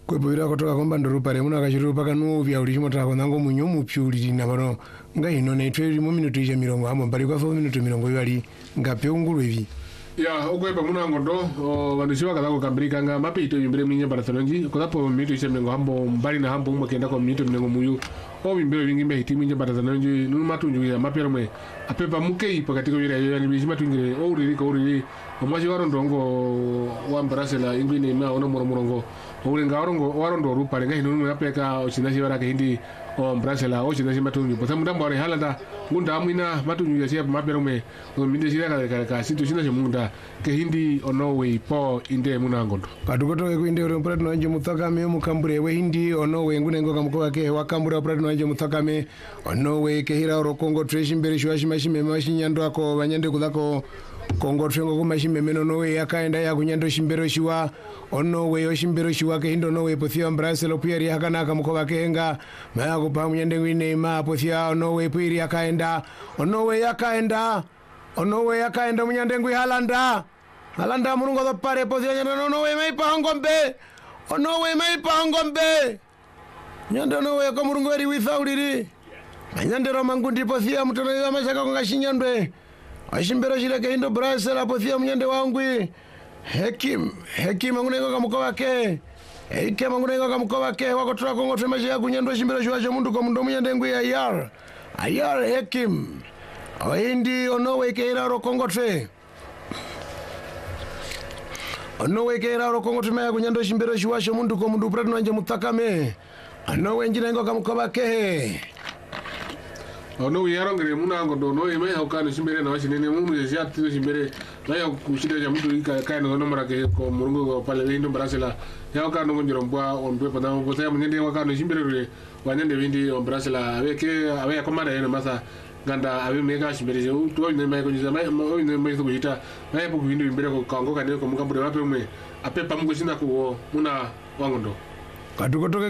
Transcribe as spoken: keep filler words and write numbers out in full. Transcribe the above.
kwebwira kutoka kwamba ndorupare muna kachirupa kanu vya ulishimota kwanango munyo mupyuli na bano nga ino ne tweli mu minuto ije mirongo hamo bali kwa minuto mirongo ibali ngape ungulu hivi ya okweba muna ngondo vandusiwa kadako kambirika nga mapito yimbire mwenye Barcelona kudapo minuto ije mirongo hambo mbali na hambo mwakenda kwa minuto mirongo muyu o bimbiro vingi mbe hiti mwenye Barcelona nunu matunju ya mapero mwe apepa muke ipo katika wira yo yani bijima tungire o uriri ko uriri omwaji warondongo wa Barcelona ingwini ma ono moro morongo urenga warongo warondo rupare nga hinu yapeka ochinashi baraka hindi o Barcelona o chinashi matunju bota mudamba wale halanda ngunda amwina matunju ya sia mapero mwe minde shira ka ka sintu chinashi munda ke hindi ono we po inde munangondo kadukoto ke kuinde ro prado nje mutaka me mukambure we hindi ono we ngunengo kamko ke wakambura prado nje mutaka me ono we ke hira ro Kongo treshi mbere shwa shimashime mashinyando ako banyande kudako Kongo trengo kumashime meno nowe yakaenda ya kunyando shimbero shiwa ono we yoshimbero shiwa ke hindo nowe pothia Barcelona piri hakana kamko bakenga maya kupa munyande ngwine ma pothia ono we piri yakaenda ono we yakaenda ono we yakaenda munyande ngwi halanda halanda murungo do pare pothia nyando ono we mai pangombe ono we mai pangombe nyando no we komurungo ri withauliri nyande romangundi pothia mutono ya mashaka kongashinyandwe ashimbero shile ke hindo Barcelona pothia munyande wangwi hekim hekim ngunengo kamko wake eike mangunengo kamko wake wakotra Kongo twemaje ya kunyandwa shimbero shwaje mundu ko mundo munyande ngwi ayar ayar hekim oindi onowe ke ira ro Kongo twe onowe ke ira ro Kongo twe ya kunyandwa shimbero shwaje mundu ko mundu prado nje mutakame onowe njinengo kamko wake ono yarongere munango do no ime hokano shimbere na washinene mundu ya tizo shimbere na ya kushida ya mtu ika kai no nomara ke ko murungu ko pale hindo Barcelona ya hokano ngonjiro mbwa onbe pada mbota ya munyende wakano shimbere re wanyende windi on Barcelona aweke awe akomada yene masa ganda awe mega shimbere je to ne mai ko nyama o ne mai to kuita na ya buku hindo imbere ko kango kaneko mukambure wape mwe apepa mungu sina ko muna wangondo kadukoto